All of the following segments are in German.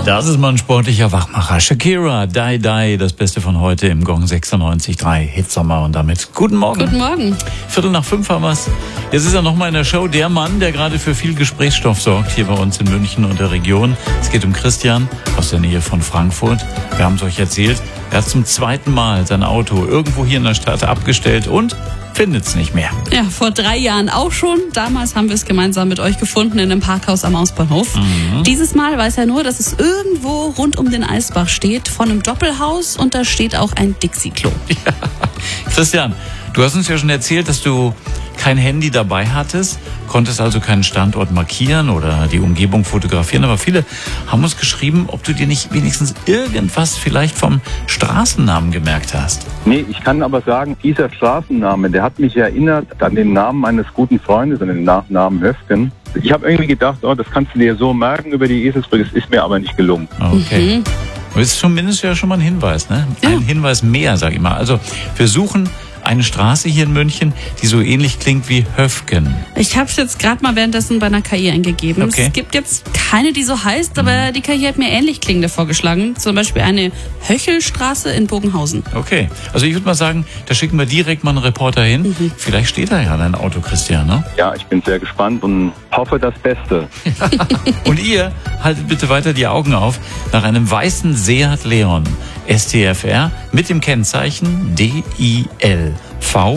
Das ist mal ein sportlicher Wachmacher. Shakira, Die Die, das Beste von heute im Gong 96.3 Hitsommer und damit guten Morgen. Guten Morgen. 4:45 haben wir's. Jetzt ist er nochmal in der Show, der Mann, der gerade für viel Gesprächsstoff sorgt, hier bei uns in München und der Region. Es geht um Christian aus der Nähe von Frankfurt. Wir haben es euch erzählt, er hat zum zweiten Mal sein Auto irgendwo hier in der Stadt abgestellt und findet es nicht mehr. Ja, vor 3 Jahren auch schon. Damals haben wir es gemeinsam mit euch gefunden in einem Parkhaus am Ausbahnhof. Dieses Mal weiß er nur, dass es irgendwo rund um den Eisbach steht, von einem Doppelhaus, und da steht auch ein Dixie-Klo. Ja. Christian, du hast uns ja schon erzählt, dass du kein Handy dabei hattest, konntest also keinen Standort markieren oder die Umgebung fotografieren, aber viele haben uns geschrieben, ob du dir nicht wenigstens irgendwas vielleicht vom Straßennamen gemerkt hast. Nee, ich kann aber sagen, dieser Straßenname, der hat mich erinnert an den Namen meines guten Freundes, an den Nachnamen Höfgen. Ich habe irgendwie gedacht, das kannst du dir so merken über die Eselsbrücke, es ist mir aber nicht gelungen. Okay. Das ist zumindest ja schon mal ein Hinweis, ne? Ja. Ein Hinweis mehr, sag ich mal. Also wir suchen eine Straße hier in München, die so ähnlich klingt wie Höfgen. Ich habe es jetzt gerade mal währenddessen bei einer KI eingegeben. Okay. Es gibt jetzt keine, die so heißt, aber die KI hat mir ähnlich klingende vorgeschlagen. Zum Beispiel eine Höchelstraße in Bogenhausen. Okay, also ich würde mal sagen, da schicken wir direkt mal einen Reporter hin. Vielleicht steht da ja dein Auto, Christian, ne? Ja, ich bin sehr gespannt und hoffe das Beste. Und ihr haltet bitte weiter die Augen auf nach einem weißen Seat Leon STFR mit dem Kennzeichen DIL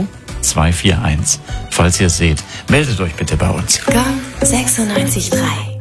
V241. Falls ihr es seht, meldet euch bitte bei uns. Gong 96.3